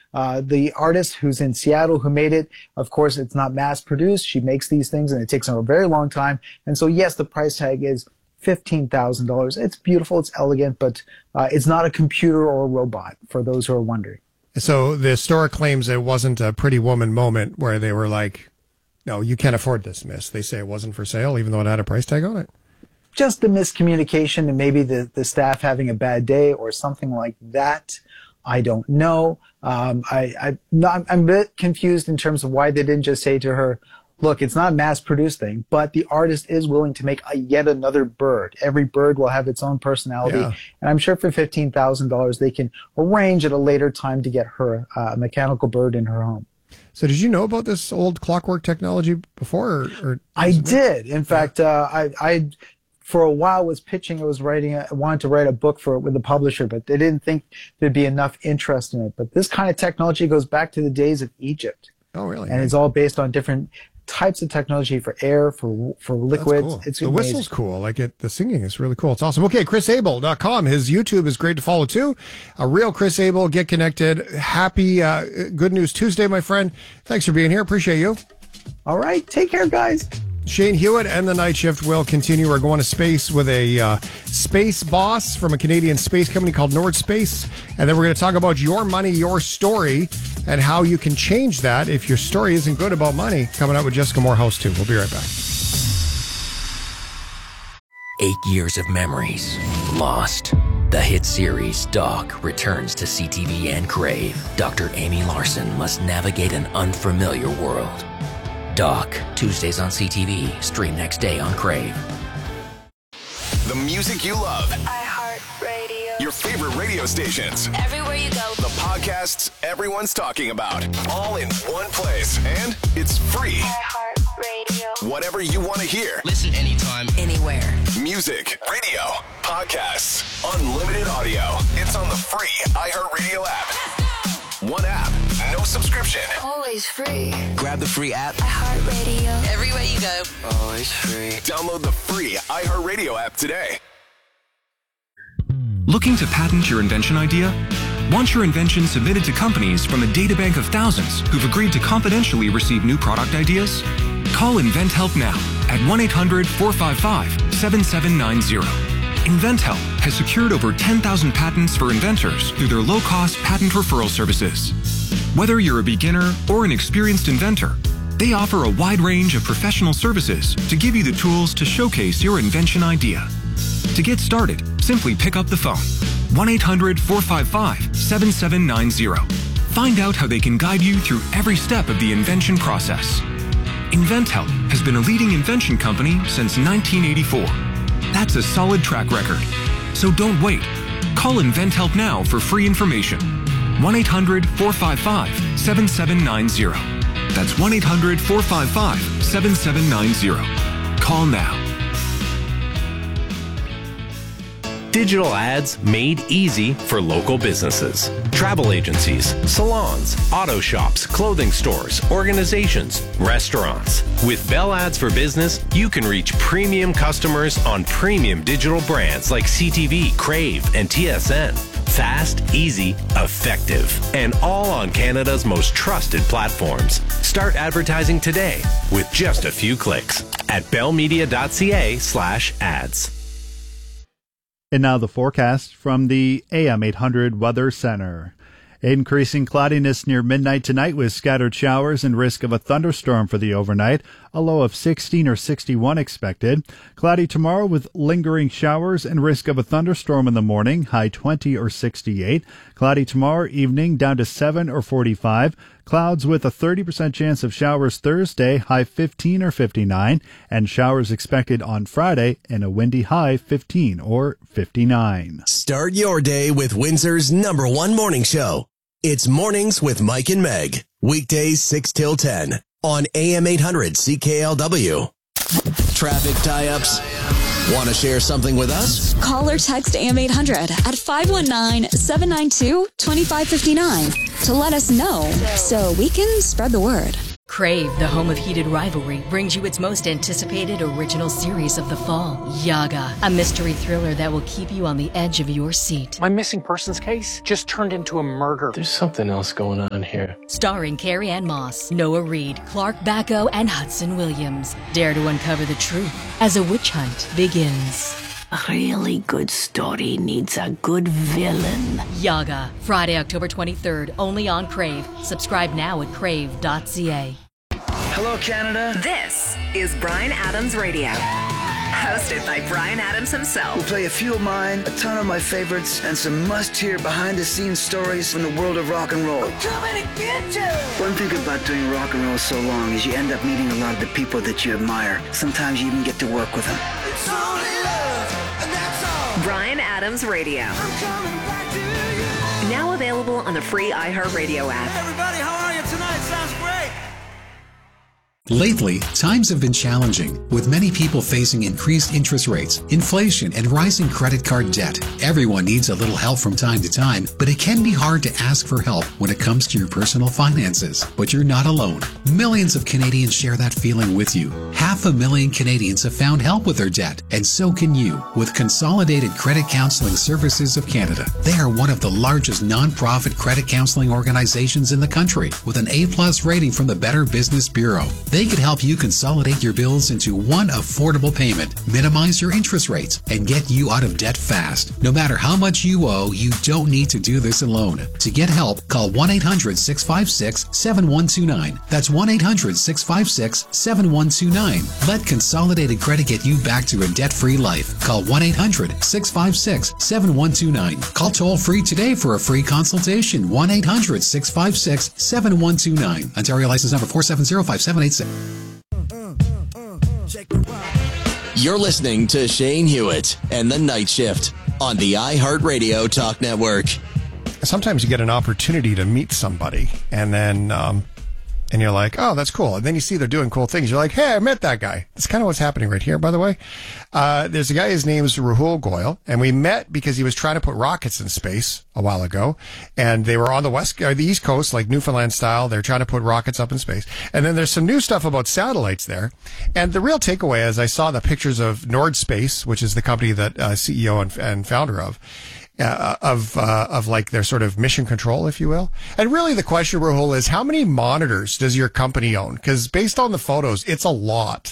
the artist who's in Seattle who made it, of course, it's not mass produced. She makes these things and it takes her a very long time. And so, yes, the price tag is $15,000. It's beautiful, it's elegant, but it's not a computer or a robot, for those who are wondering. So the store claims it wasn't a Pretty Woman moment where they were like, no, you can't afford this, miss. They say it wasn't for sale, even though it had a price tag on it. Just the miscommunication and maybe the staff having a bad day or something like that. I don't know. I'm a bit confused in terms of why they didn't just say to her, look, it's not a mass-produced thing, but the artist is willing to make yet another bird. Every bird will have its own personality. Yeah. And I'm sure for $15,000, they can arrange at a later time to get her a mechanical bird in her home. So did you know about this old clockwork technology before? Or I did. In fact, I for a while was pitching. I wanted to write a book with the publisher, but they didn't think there'd be enough interest in it. But this kind of technology goes back to the days of Egypt. Oh, really? And it's all based on different types of technology for air, for liquids. Cool. It's the amazing. Whistle's cool. Like it, the singing is really cool. It's awesome. Okay, ChrisAble.com. His YouTube is great to follow too. A real Chris Able. Get connected. Happy Good News Tuesday, my friend. Thanks for being here. Appreciate you. All right. Take care, guys. Shane Hewitt and the Night Shift will continue. We're going to space with a space boss from a Canadian space company called Nord Space. And then we're going to talk about your money, your story, and how you can change that if your story isn't good about money. Coming up with Jessica Morehouse, too. We'll be right back. 8 years of memories lost. The hit series Doc returns to CTV and Crave. Dr. Amy Larson must navigate an unfamiliar world. Doc, Tuesdays on CTV. Stream next day on Crave. The music you love. iHeartRadio. Your favorite radio stations. Everywhere you go. The podcasts everyone's talking about. All in one place. And it's free. iHeartRadio. Whatever you want to hear. Listen anytime, anywhere. Music, radio, podcasts, unlimited audio. It's on the free iHeartRadio app. One app, no subscription. Always free. grab the free app. iHeartRadio. Everywhere you go. Always free. Download the free iHeartRadio app today. Looking to patent your invention idea? Want your invention submitted to companies from a databank of thousands who've agreed to confidentially receive new product ideas? Call InventHelp now at 1-800-455-7790. InventHelp has secured over 10,000 patents for inventors through their low-cost patent referral services. Whether you're a beginner or an experienced inventor, they offer a wide range of professional services to give you the tools to showcase your invention idea. To get started, simply pick up the phone. 1-800-455-7790. Find out how they can guide you through every step of the invention process. InventHelp has been a leading invention company since 1984. That's a solid track record. So don't wait. Call InventHelp now for free information. 1-800-455-7790. That's 1-800-455-7790. Call now. Digital ads made easy for local businesses. Travel agencies, salons, auto shops, clothing stores, organizations, restaurants. With Bell Ads for Business, you can reach premium customers on premium digital brands like CTV, Crave, and TSN. Fast, easy, effective, and all on Canada's most trusted platforms. Start advertising today with just a few clicks at bellmedia.ca/ads. And now the forecast from the AM 800 Weather Center. Increasing cloudiness near midnight tonight with scattered showers and risk of a thunderstorm for the overnight. A low of 16 or 61 expected. Cloudy tomorrow with lingering showers and risk of a thunderstorm in the morning. High 20 or 68. Cloudy tomorrow evening down to 7 or 45. Clouds with a 30% chance of showers Thursday. High 15 or 59. And showers expected on Friday and a windy high 15 or 59. Start your day with Windsor's #1 morning show. It's Mornings with Mike and Meg. Weekdays 6 till 10 on AM 800 CKLW. Traffic tie-ups? Want to share something with us? Call or text AM 800 at 519-792-2559 to let us know so we can spread the word. Crave, the home of heated rivalry, brings you its most anticipated original series of the fall, Yaga, a mystery thriller that will keep you on the edge of your seat. My missing persons case just turned into a murder. There's something else going on here. Starring Carrie Ann Moss, Noah Reid, Clark Bacco, and Hudson Williams. Dare to uncover the truth as a witch hunt begins. A really good story needs a good villain. Yaga, Friday, October 23rd, only on Crave. Subscribe now at crave.ca. Hello, Canada. This is Bryan Adams Radio. Hosted by Bryan Adams himself. We'll play a few of mine, a ton of my favorites, and some must-hear behind-the-scenes stories from the world of rock and roll. I'm coming to get you! One thing about doing rock and roll so long is you end up meeting a lot of the people that you admire. Sometimes you even get to work with them. It's only love, and that's all. Bryan Adams Radio. I'm coming back to you. Now available on the free iHeartRadio app. Hey everybody, how are you tonight? Sounds great. Lately, times have been challenging, with many people facing increased interest rates, inflation, and rising credit card debt. Everyone needs a little help from time to time, but it can be hard to ask for help when it comes to your personal finances. But you're not alone. Millions of Canadians share that feeling with you. 500,000 Canadians have found help with their debt, and so can you with Consolidated Credit Counseling Services of Canada. They are one of the largest non-profit credit counseling organizations in the country, with an A+ rating from the Better Business Bureau. They could help you consolidate your bills into one affordable payment, minimize your interest rates, and get you out of debt fast. No matter how much you owe, you don't need to do this alone. To get help, call 1-800-656-7129. That's 1-800-656-7129. Let Consolidated Credit get you back to a debt-free life. Call 1-800-656-7129. Call toll-free today for a free consultation. 1-800-656-7129. Ontario license number 4705786. You're listening to Shane Hewitt and The Night Shift on the iHeartRadio Talk Network. Sometimes you get an opportunity to meet somebody, and then and you're like, oh, that's cool. And then you see they're doing cool things. You're like, hey, I met that guy. That's kind of what's happening right here, by the way. There's a guy, his name's Rahul Goyal, and we met because he was trying to put rockets in space a while ago. And they were on the East Coast, like Newfoundland style. They're trying to put rockets up in space. And then there's some new stuff about satellites there. And the real takeaway is I saw the pictures of Nord Space, which is the company that CEO and founder of like their sort of mission control, if you will. And really the question, Rahul, is how many monitors does your company own? Because based on the photos, it's a lot.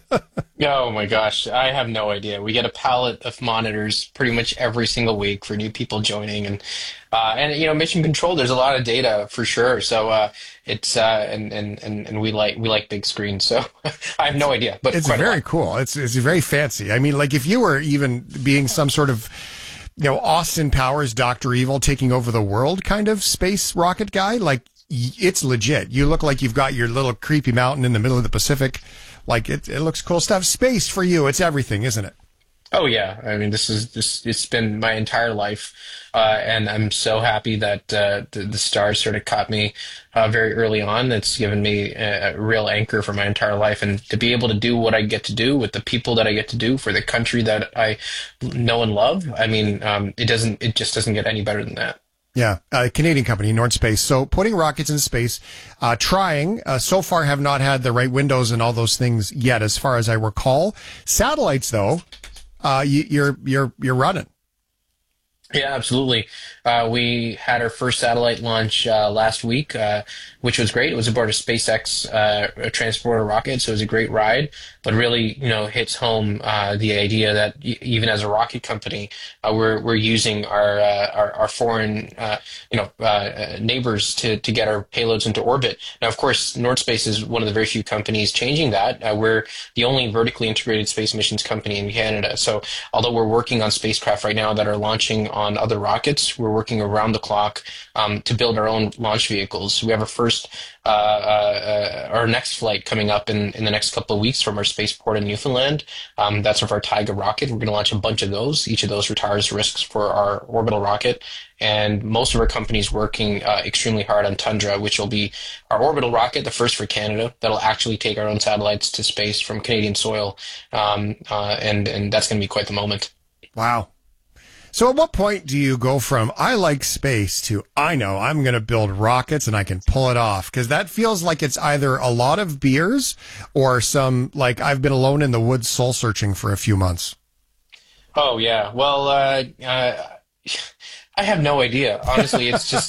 Oh my gosh, I have no idea. We get a pallet of monitors pretty much every single week for new people joining, and you know, mission control. There's a lot of data for sure. So it's and we like big screens. So I have no idea, but it's very cool. It's very fancy. I mean, like if you were even being some sort of, you know, Austin Powers, Dr. Evil taking over the world kind of space rocket guy, like it's legit. You look like you've got your little creepy mountain in the middle of the Pacific. Like it looks cool stuff. Space for you, it's everything, isn't it? Oh yeah. I mean, it's been my entire life. And I'm so happy that the stars sort of caught me very early on. It's given me a real anchor for my entire life, and to be able to do what I get to do with the people that I get to do for the country that I know and love. I mean, it just doesn't get any better than that. Yeah, a Canadian company, Nord Space. So putting rockets in space, trying, so far have not had the right windows and all those things yet, as far as I recall. Satellites, though, you're running. Yeah, absolutely. We had our first satellite launch last week, which was great. It was aboard a SpaceX transporter rocket, so it was a great ride. But really, you know, hits home the idea that even as a rocket company, we're using our foreign neighbors to get our payloads into orbit. Now, of course, Nord Space is one of the very few companies changing that. We're the only vertically integrated space missions company in Canada. So although we're working on spacecraft right now that are launching on other rockets, we're working around the clock to build our own launch vehicles. We have our next flight coming up in the next couple of weeks from our spaceport in Newfoundland. That's with our Taiga rocket. We're going to launch a bunch of those. Each of those retires risks for our orbital rocket. And most of our companies working extremely hard on Tundra, which will be our orbital rocket, the first for Canada, that'll actually take our own satellites to space from Canadian soil. And that's going to be quite the moment. Wow. So at what point do you go from I like space to I know I'm going to build rockets and I can pull it off? Because that feels like it's either a lot of beers or some, like, I've been alone in the woods soul searching for a few months. Oh, yeah. Well, I have no idea. Honestly, it's just,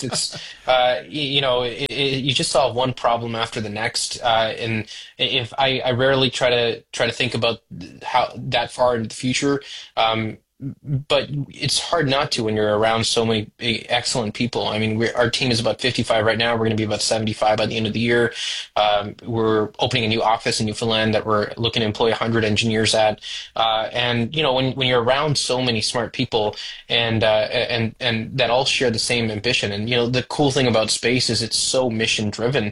you just solve one problem after the next. And if I rarely try to think about how that far into the future. But it's hard not to when you're around so many excellent people. I mean, our team is about 55 right now. We're going to be about 75 by the end of the year. We're opening a new office in Newfoundland that we're looking to employ 100 engineers at. And when you're around so many smart people and that all share the same ambition. And the cool thing about space is it's so mission driven.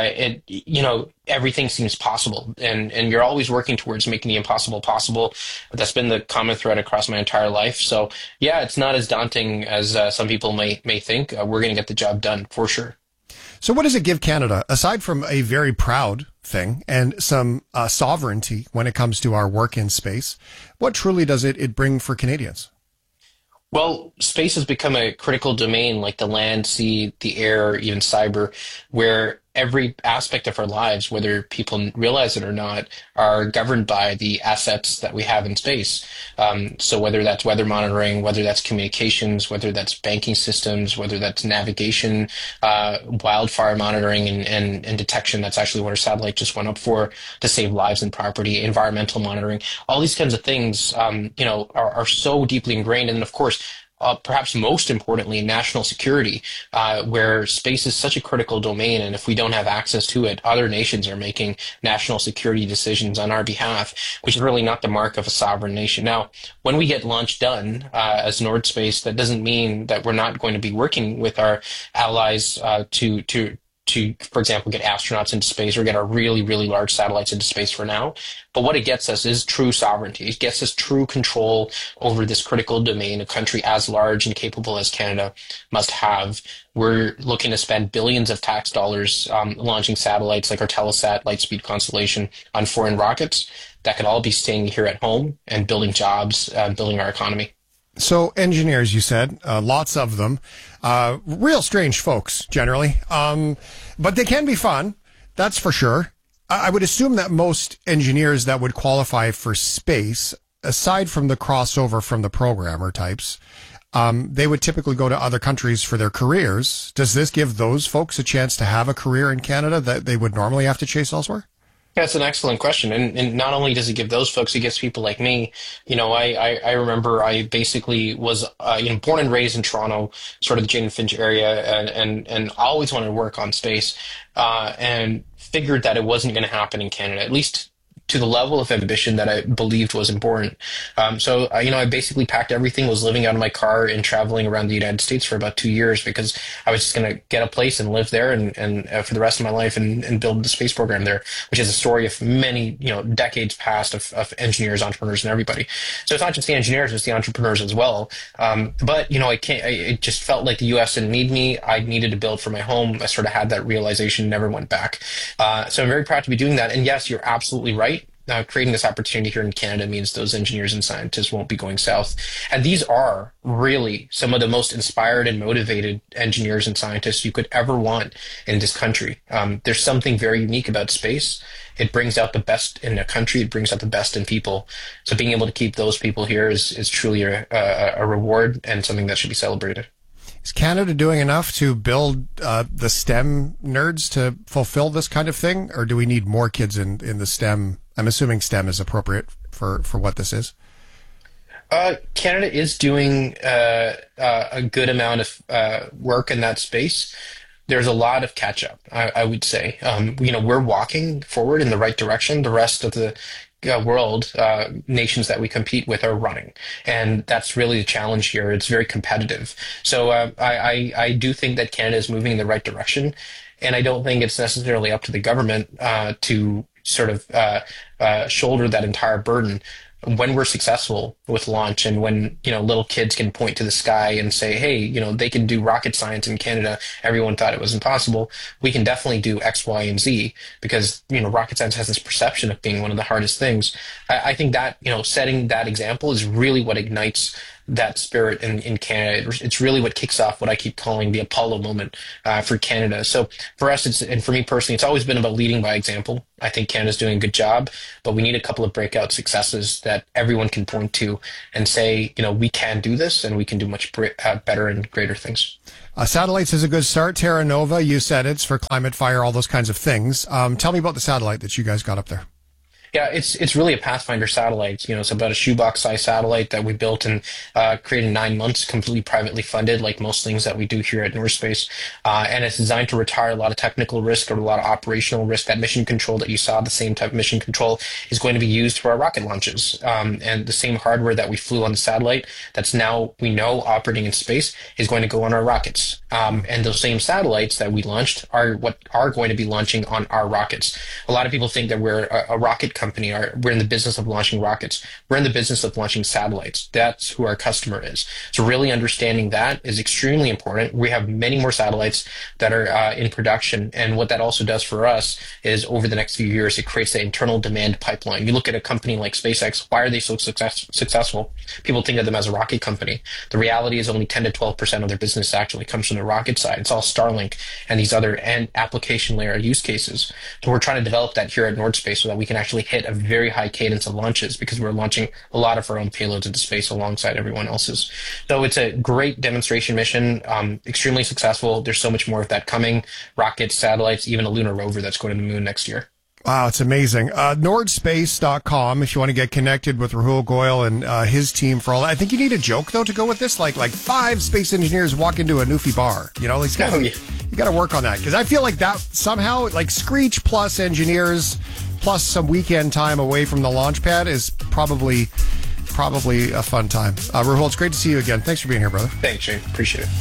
Everything seems possible, and you're always working towards making the impossible possible. That's been the common thread across my entire life. So yeah, it's not as daunting as some people may think. We're going to get the job done for sure. So what does it give Canada, aside from a very proud thing and some sovereignty when it comes to our work in space? What truly does it bring for Canadians? Well, space has become a critical domain, like the land, sea, the air, even cyber, where every aspect of our lives, whether people realize it or not, are governed by the assets that we have in space. So whether that's weather monitoring, whether that's communications, whether that's banking systems, whether that's navigation, wildfire monitoring and detection, that's actually what our satellite just went up for, to save lives and property, environmental monitoring, all these kinds of things, are so deeply ingrained. And of course, perhaps most importantly, national security, where space is such a critical domain. And if we don't have access to it, other nations are making national security decisions on our behalf, which is really not the mark of a sovereign nation. Now, when we get launch done as Nord Space, that doesn't mean that we're not going to be working with our allies to, for example, get astronauts into space or get our really, really large satellites into space for now. But what it gets us is true sovereignty. It gets us true control over this critical domain a country as large and capable as Canada must have. We're looking to spend billions of tax dollars launching satellites like our Telesat Lightspeed constellation on foreign rockets that could all be staying here at home and building jobs, building our economy. So engineers, you said, lots of them, real strange folks generally, but they can be fun. That's for sure. I would assume that most engineers that would qualify for space, aside from the crossover from the programmer types, they would typically go to other countries for their careers. Does this give those folks a chance to have a career in Canada that they would normally have to chase elsewhere? That's an excellent question. And not only does it give those folks, it gives people like me. I remember I basically was born and raised in Toronto, sort of the Jane and Finch area, and always wanted to work on space, and figured that it wasn't going to happen in Canada, at least to the level of ambition that I believed was important. So I basically packed everything, was living out of my car and traveling around the United States for about 2 years because I was just going to get a place and live there and for the rest of my life and build the space program there, which is a story of many, decades past of engineers, entrepreneurs, and everybody. So it's not just the engineers, it's the entrepreneurs as well. But it just felt like the U.S. didn't need me. I needed to build for my home. I sort of had that realization, never went back. So I'm very proud to be doing that. And yes, you're absolutely right. Creating this opportunity here in Canada means those engineers and scientists won't be going south. And these are really some of the most inspired and motivated engineers and scientists you could ever want in this country. There's something very unique about space. It brings out the best in a country. It brings out the best in people. So being able to keep those people here is truly a reward and something that should be celebrated. Is Canada doing enough to build the STEM nerds to fulfill this kind of thing? Or do we need more kids in the STEM? I'm assuming STEM is appropriate for what this is. Canada is doing a good amount of work in that space. There's a lot of catch up, I would say. We're walking forward in the right direction. The rest of the world, nations that we compete with are running. And that's really the challenge here. It's very competitive. So I do think that Canada is moving in the right direction. And I don't think it's necessarily up to the government to sort of shoulder that entire burden. When we're successful with launch and when, little kids can point to the sky and say, hey, they can do rocket science in Canada. Everyone thought it was impossible. We can definitely do X, Y, and Z because, rocket science has this perception of being one of the hardest things. I think that, setting that example is really what ignites that spirit in Canada. It's really what kicks off what I keep calling the Apollo moment for Canada. So for us, and for me personally, it's always been about leading by example. I think Canada's doing a good job, but we need a couple of breakout successes that everyone can point to and say, we can do this and we can do much better and greater things. Satellites is a good start. Terra Nova, you said it's for climate, fire, all those kinds of things. Tell me about the satellite that you guys got up there. Yeah, it's really a Pathfinder satellite. It's about a shoebox-sized satellite that we built and created in 9 months, completely privately funded, like most things that we do here at North Space. And it's designed to retire a lot of technical risk or a lot of operational risk. That mission control that you saw, the same type of mission control, is going to be used for our rocket launches. And the same hardware that we flew on the satellite that's now, we know, operating in space is going to go on our rockets. And those same satellites that we launched are what are going to be launching on our rockets. A lot of people think that we're a rocket company, we're in the business of launching rockets. We're in the business of launching satellites. That's who our customer is. So really understanding that is extremely important. We have many more satellites that are in production. And what that also does for us is over the next few years, it creates the internal demand pipeline. You look at a company like SpaceX, why are they so successful? People think of them as a rocket company. The reality is only 10 to 12% of their business actually comes from the rocket side. It's all Starlink and these other application layer use cases. So we're trying to develop that here at North Space so that we can actually hit a very high cadence of launches because we're launching a lot of our own payloads into space alongside everyone else's. So it's a great demonstration mission, extremely successful. There's so much more of that coming. Rockets, satellites, even a lunar rover that's going to the moon next year. Wow, it's amazing. Nordspace.com if you want to get connected with Rahul Goyal and his team for all that. I think you need a joke, though, to go with this. Like 5 space engineers walk into a Newfie bar. You got to work on that. Because I feel like that somehow, like Screech plus engineers plus some weekend time away from the launch pad is probably a fun time. Rahul, it's great to see you again. Thanks for being here, brother. Thanks, Shane. Appreciate it.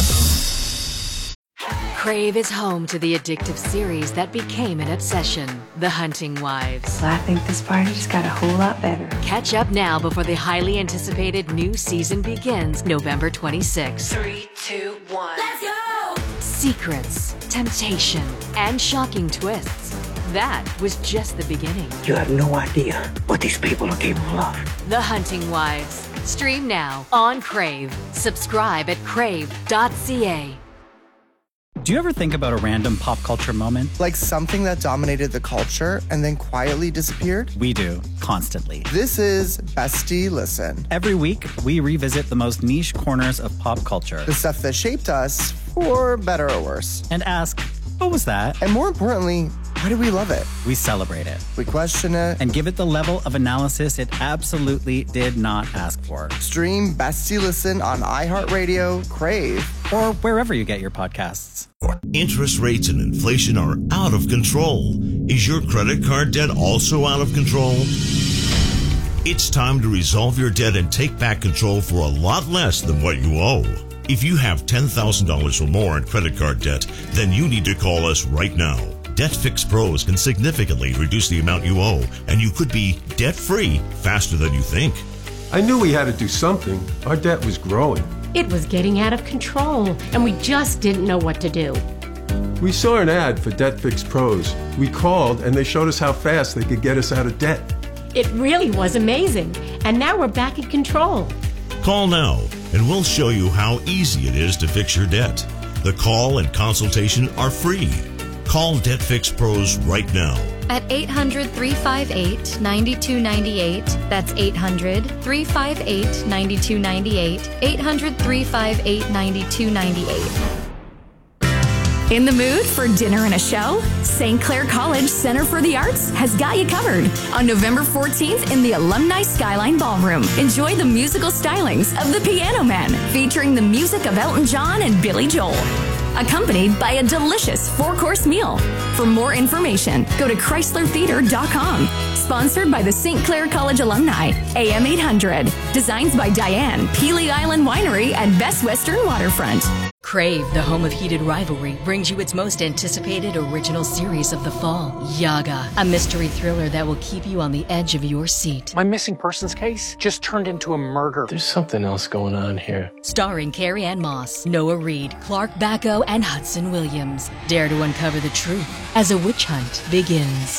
Crave is home to the addictive series that became an obsession, The Hunting Wives. Well, I think this party just got a whole lot better. Catch up now before the highly anticipated new season begins November 26th. 3, 2, 1. Let's go! Secrets, temptation, and shocking twists. That was just the beginning. You have no idea what these people are capable of. The Hunting Wives. Stream now on Crave. Subscribe at crave.ca. Do you ever think about a random pop culture moment? Like something that dominated the culture and then quietly disappeared? We do, constantly. This is Bestie Listen. Every week, we revisit the most niche corners of pop culture. The stuff that shaped us, for better or worse. And ask, what was that? And more importantly, why do we love it? We celebrate it. We question it. And give it the level of analysis it absolutely did not ask for. Stream Bestie Listen on iHeartRadio, Crave, or wherever you get your podcasts. Interest rates and inflation are out of control. Is your credit card debt also out of control? It's time to resolve your debt and take back control for a lot less than what you owe. If you have $10,000 or more in credit card debt, then you need to call us right now. Debt Fix Pros can significantly reduce the amount you owe, and you could be debt-free faster than you think. I knew we had to do something. Our debt was growing. It was getting out of control, and we just didn't know what to do. We saw an ad for Debt Fix Pros. We called, and they showed us how fast they could get us out of debt. It really was amazing, and now we're back in control. Call now, and we'll show you how easy it is to fix your debt. The call and consultation are free. Call Debt Fix Pros right now. At 800-358-9298. That's 800-358-9298. 800-358-9298. In the mood for dinner and a show? St. Clair College Center for the Arts has got you covered. On November 14th in the Alumni Skyline Ballroom, enjoy the musical stylings of The Piano Man, featuring the music of Elton John and Billy Joel, accompanied by a delicious 4-course meal. For more information, go to ChryslerTheater.com. Sponsored by the St. Clair College alumni, AM 800. Designs by Diane, Peely Island Winery, and Best Western Waterfront. Crave, the home of heated rivalry, brings you its most anticipated original series of the fall, Yaga, a mystery thriller that will keep you on the edge of your seat. My missing persons case just turned into a murder. There's something else going on here. Starring Carrie Ann Moss, Noah Reid, Clark Bacco, and Hudson Williams. Dare to uncover the truth as a witch hunt begins.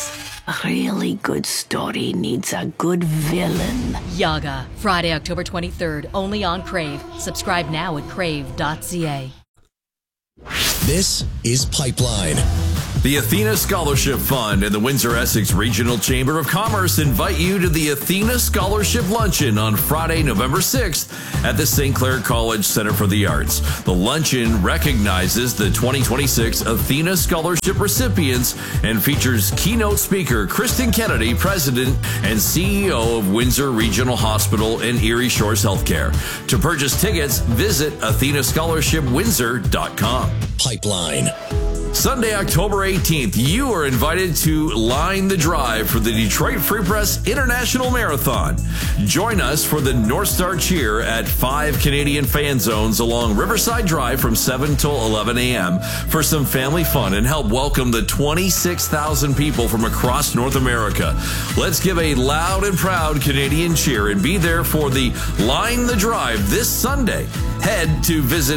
A really good story needs a good villain. Yaga, Friday, October 23rd, only on Crave. Subscribe now at crave.ca. This is Pipeline. The Athena Scholarship Fund and the Windsor-Essex Regional Chamber of Commerce invite you to the Athena Scholarship Luncheon on Friday, November 6th at the St. Clair College Center for the Arts. The luncheon recognizes the 2026 Athena Scholarship recipients and features keynote speaker Kristen Kennedy, President and CEO of Windsor Regional Hospital and Erie Shores Healthcare. To purchase tickets, visit AthenaScholarshipWindsor.com. Pipeline. Sunday, October 18th, you are invited to line the drive for the Detroit Free Press International Marathon. Join us for the North Star Cheer at 5 Canadian fan zones along Riverside Drive from 7 till 11 a.m. for some family fun and help welcome the 26,000 people from across North America. Let's give a loud and proud Canadian cheer and be there for the Line the Drive this Sunday. Head to visit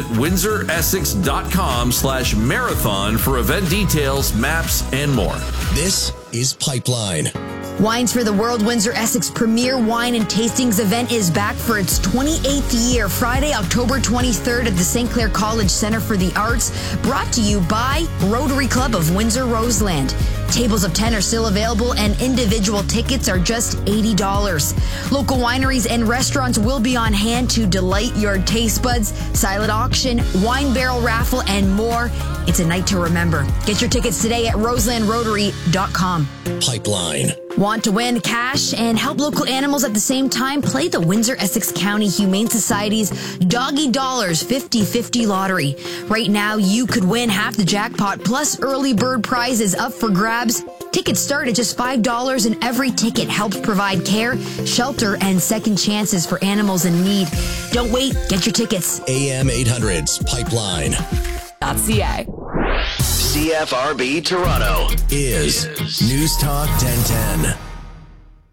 windsoressex.com/marathon for event details, maps, and more. This is Pipeline. Wines for the World Windsor-Essex premier wine and tastings event is back for its 28th year, Friday, October 23rd at the St. Clair College Center for the Arts, brought to you by Rotary Club of Windsor-Roseland. Tables of 10 are still available and individual tickets are just $80. Local wineries and restaurants will be on hand to delight your taste buds, silent auction, wine barrel raffle, and more. It's a night to remember. Get your tickets today at roselandrotary.com. Pipeline. Want to win cash and help local animals at the same time? Play the Windsor-Essex County Humane Society's Doggy Dollars 50-50 lottery. Right now, you could win half the jackpot plus early bird prizes up for grabs. Tickets start at just $5 and every ticket helps provide care, shelter, and second chances for animals in need. Don't wait. Get your tickets. AM 800's Pipeline. .ca. CFRB Toronto is News Talk 1010.